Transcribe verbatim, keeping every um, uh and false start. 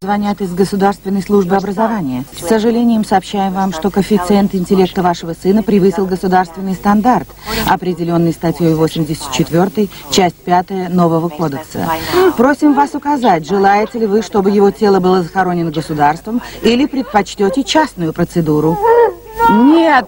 звонят из Государственной службы образования. С сожалением сообщаем вам, что коэффициент интеллекта вашего сына превысил государственный стандарт, определенный статьей восемьдесят четвёртой, часть пятая нового кодекса. Просим вас указать, желаете ли вы, чтобы его тело было захоронено государством, или предпочтете частную процедуру? Нет!